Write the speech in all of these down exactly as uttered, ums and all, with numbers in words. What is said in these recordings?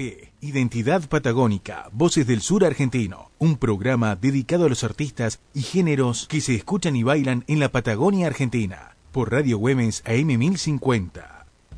P, Identidad Patagónica, Voces del Sur Argentino, un programa dedicado a los artistas y géneros que se escuchan y bailan en la Patagonia Argentina, por Radio Güemes A M mil cincuenta.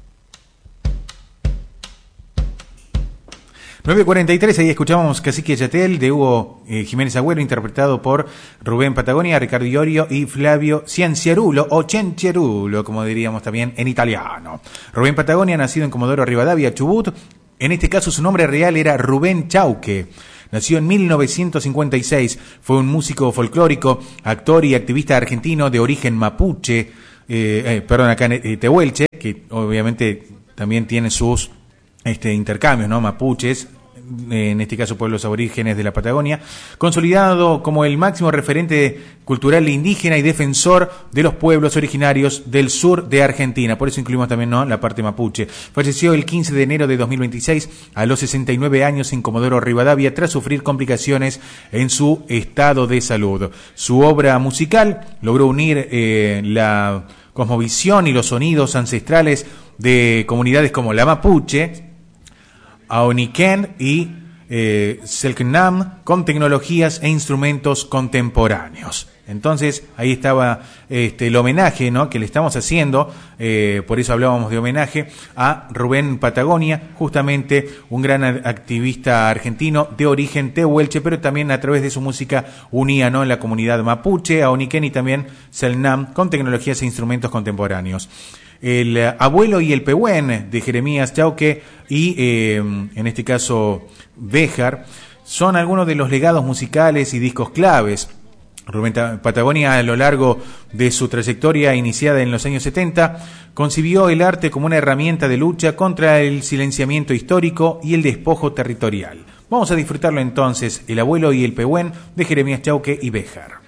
nueve cuarenta y tres, ahí escuchamos Cacique Yatel de Hugo eh, Jiménez Agüero, interpretado por Rubén Patagonia, Ricardo Iorio y Flavio Cianciarulo, o Cenciarulo, como diríamos también en italiano. Rubén Patagonia, nacido en Comodoro Rivadavia, Chubut. En este caso su nombre real era Rubén Chauque. Nació en mil novecientos cincuenta y seis, fue un músico folclórico, actor y activista argentino de origen mapuche, eh, eh, perdón, acá en eh, Tehuelche, que obviamente también tiene sus este intercambios, ¿no? Mapuches, en este caso pueblos aborígenes de la Patagonia, consolidado como el máximo referente cultural indígena y defensor de los pueblos originarios del sur de Argentina. Por eso incluimos también, ¿no?, la parte mapuche. Falleció el quince de enero de dos mil veintiséis a los sesenta y nueve años en Comodoro Rivadavia tras sufrir complicaciones en su estado de salud. Su obra musical logró unir eh, la cosmovisión y los sonidos ancestrales de comunidades como la mapuche, Aoniken y eh, Selknam, con tecnologías e instrumentos contemporáneos. Entonces ahí estaba este, el homenaje, ¿no?, que le estamos haciendo, eh, por eso hablábamos de homenaje a Rubén Patagonia, justamente un gran activista argentino de origen tehuelche, pero también a través de su música unía, ¿no?, la comunidad mapuche, Aoniken y también Selknam, con tecnologías e instrumentos contemporáneos. El abuelo y el pehuen de Jeremías Chauque y, eh, en este caso, Béjar, son algunos de los legados musicales y discos claves. Rubén Patagonia, a lo largo de su trayectoria iniciada en los años setenta, concibió el arte como una herramienta de lucha contra el silenciamiento histórico y el despojo territorial. Vamos a disfrutarlo entonces, El abuelo y el pehuen de Jeremías Chauque y Béjar.